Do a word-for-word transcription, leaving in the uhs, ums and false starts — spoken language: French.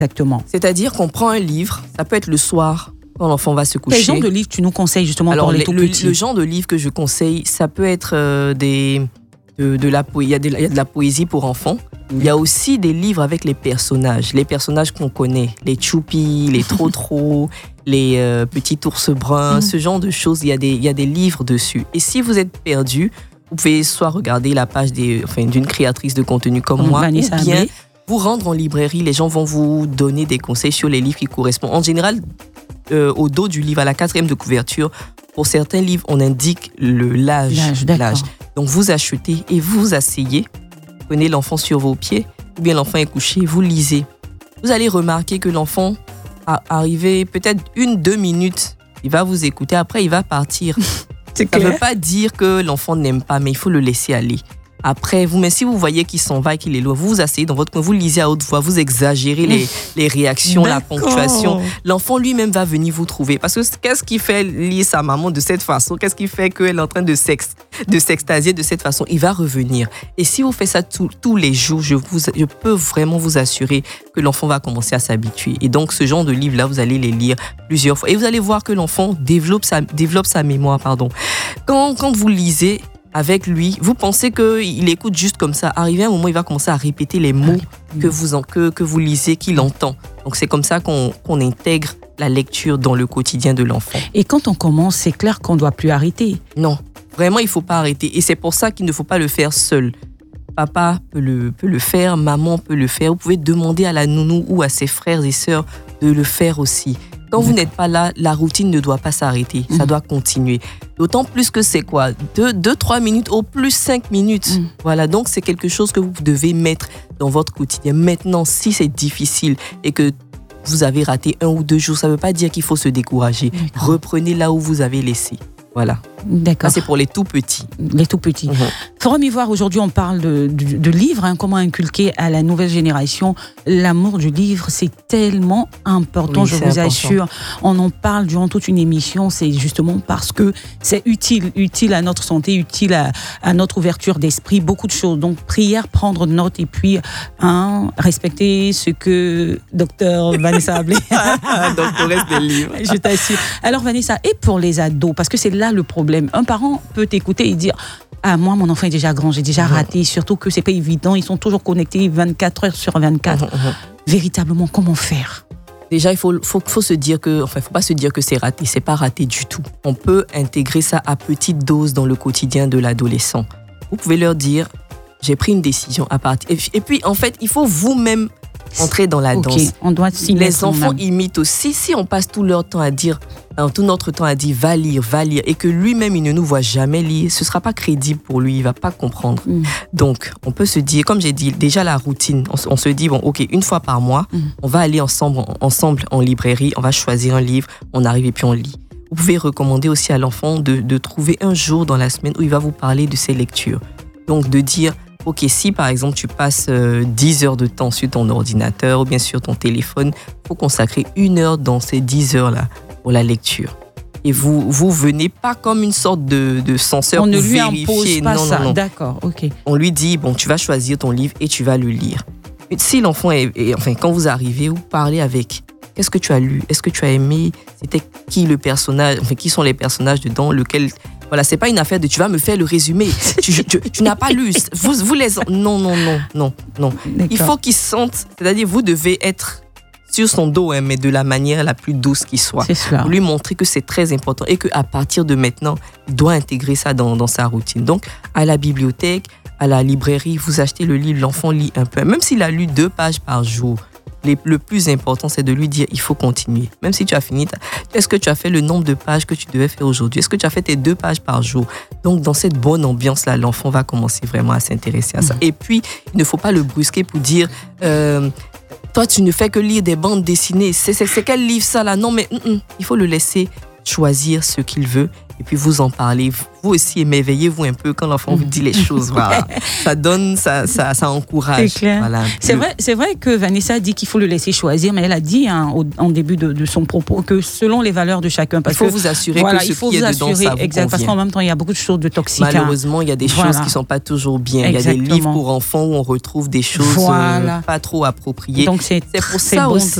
exactement? C'est-à-dire qu'on prend un livre, ça peut être le soir, quand l'enfant va se coucher. Quel genre de livre tu nous conseilles justement Alors, pour les, les tout le, petits? le genre de livre que je conseille, ça peut être euh, des, de, de la poésie. Il y a de, il y a de la poésie pour enfants. Il y a aussi des livres avec les personnages, les personnages qu'on connaît, les Choupi, les Trotro, les euh, petits ours bruns, mmh. ce genre de choses. Il y a des, il y a des livres dessus. Et si vous êtes perdu, vous pouvez soit regarder la page des, enfin, d'une créatrice de contenu comme mmh, moi, Vanessa ou bien Ablé. Vous rendre en librairie. Les gens vont vous donner des conseils sur les livres qui correspondent. En général, euh, au dos du livre, à la quatrième de couverture, pour certains livres, on indique le, l'âge. L'âge, l'âge. Donc vous achetez et vous vous asseyez. Prenez l'enfant sur vos pieds, ou bien l'enfant est couché, vous lisez. Vous allez remarquer que l'enfant a arrivé peut-être une, deux minutes. Il va vous écouter, après il va partir. C'est Ça ne clair. veut pas dire que l'enfant n'aime pas, mais il faut le laisser aller. Après, vous, mais si vous voyez qu'il s'en va et qu'il est loin, vous vous asseyez dans votre coin, vous lisez à haute voix, vous exagérez les, les réactions, D'accord. la ponctuation. L'enfant lui-même va venir vous trouver. Parce que qu'est-ce qui fait lire sa maman de cette façon? Qu'est-ce qui fait qu'elle est en train de, sex, de s'extasier de cette façon? Il va revenir. Et si vous faites ça tout, tous les jours, je, vous, je peux vraiment vous assurer que l'enfant va commencer à s'habituer. Et donc, ce genre de livre-là, vous allez les lire plusieurs fois. Et vous allez voir que l'enfant développe sa, développe sa mémoire. Pardon. Quand, quand vous lisez avec lui, vous pensez qu'il écoute juste comme ça. Arrivé à un moment, il va commencer à répéter les mots que vous, en, que, que vous lisez, qu'il entend. Donc, c'est comme ça qu'on, qu'on intègre la lecture dans le quotidien de l'enfant. Et quand on commence, c'est clair qu'on ne doit plus arrêter. Non, vraiment, il ne faut pas arrêter. Et c'est pour ça qu'il ne faut pas le faire seul. Papa peut le, peut le faire, maman peut le faire. Vous pouvez demander à la nounou ou à ses frères et sœurs de le faire aussi. Quand vous n'êtes pas là, la routine ne doit pas s'arrêter. Ça doit continuer. D'autant plus que c'est quoi? Deux, deux, trois minutes, au plus cinq minutes. Mm. Voilà, donc c'est quelque chose que vous devez mettre dans votre quotidien. Maintenant, si c'est difficile et que vous avez raté un ou deux jours, ça ne veut pas dire qu'il faut se décourager. D'accord. Reprenez là où vous avez laissé. Voilà. D'accord. Ça, c'est pour les tout petits. Les tout petits. Mmh. Forum Ivoire, aujourd'hui, on parle de, de, de livres, hein, comment inculquer à la nouvelle génération l'amour du livre. C'est tellement important, oui, je vous important. assure. On en parle durant toute une émission, c'est justement parce que c'est utile, utile à notre santé, utile à, à notre ouverture d'esprit, beaucoup de choses. Donc, prière, prendre note et puis hein, respecter ce que docteur Vanessa Ablé. Doctoresse des livres. Je t'assure. Alors, Vanessa, et pour les ados, parce que c'est là le problème. Un parent peut t'écouter et dire « Ah, moi, mon enfant est déjà grand, j'ai déjà raté. » Surtout que c'est pas évident, ils sont toujours connectés vingt-quatre heures sur vingt-quatre. Véritablement, comment faire? Déjà, il faut, faut, faut se dire que, enfin, faut pas se dire que c'est raté. C'est pas raté du tout. On peut intégrer ça à petite dose dans le quotidien de l'adolescent. Vous pouvez leur dire « J'ai pris une décision à partir. » Et puis, en fait, il faut vous-même entrer dans la okay, danse. On doit s'y Les enfants imitent aussi. Si on passe tout leur temps à dire, tout notre temps à dire va lire, va lire, et que lui-même il ne nous voit jamais lire, ce sera pas crédible pour lui, il va pas comprendre. Mm. Donc, on peut se dire, comme j'ai dit, déjà la routine. On, on se dit bon, ok, une fois par mois, mm. on va aller ensemble, ensemble en librairie, on va choisir un livre, on arrive et puis on lit. Vous pouvez recommander aussi à l'enfant de, de trouver un jour dans la semaine où il va vous parler de ses lectures. Donc, de dire ok, si par exemple tu passes euh, dix heures de temps sur ton ordinateur ou bien sur ton téléphone, il faut consacrer une heure dans ces dix heures-là pour la lecture. Et vous, vous venez pas comme une sorte de, de censeur on pour vérifier. On ne lui vérifier. impose pas non, ça, non, non. D'accord, ok. On lui dit, bon, tu vas choisir ton livre et tu vas le lire. Si l'enfant est, est enfin, quand vous arrivez, vous parlez avec. Qu'est-ce que tu as lu? Est-ce que tu as aimé? C'était qui le personnage? Enfin, qui sont les personnages dedans? Lequel... Voilà, c'est pas une affaire de tu vas me faire le résumé. tu, tu, tu n'as pas lu. Vous, vous les... Non, non, non, non, non. Il faut qu'ils sentent... C'est-à-dire, vous devez être sur son dos, hein, mais de la manière la plus douce qui soit. C'est cela. Pour lui montrer que c'est très important et qu'à partir de maintenant, il doit intégrer ça dans, dans sa routine. Donc, à la bibliothèque, à la librairie, vous achetez le livre, l'enfant lit un peu. Même s'il a lu deux pages par jour, Les, le plus important, c'est de lui dire il faut continuer. Même si tu as fini, est-ce que tu as fait le nombre de pages que tu devais faire aujourd'hui? Est-ce que tu as fait tes deux pages par jour? Donc, dans cette bonne ambiance-là, l'enfant va commencer vraiment à s'intéresser à ça. Mmh. Et puis, il ne faut pas le brusquer pour dire euh, toi, tu ne fais que lire des bandes dessinées. C'est, c'est, c'est quel livre ça là? Non, mais mm, mm, il faut le laisser choisir ce qu'il veut. et puis vous en parlez. Vous aussi, émerveillez-vous un peu quand l'enfant vous dit les choses. Voilà. Ça donne, ça, ça, ça encourage. C'est clair. Voilà. C'est vrai, c'est vrai que Vanessa dit qu'il faut le laisser choisir, mais elle a dit hein, au, en début de, de son propos que selon les valeurs de chacun. Parce il faut que, vous assurer voilà, que ce il faut qui vous est assurer, dedans, ça vous exact, convient. parce qu'en même temps, il y a beaucoup de choses de toxiques. Malheureusement, hein. il y a des voilà. choses qui ne sont pas toujours bien. Exactement. Il y a des livres pour enfants où on retrouve des choses voilà. euh, pas trop appropriées. Donc c'est, c'est pour c'est ça bon aussi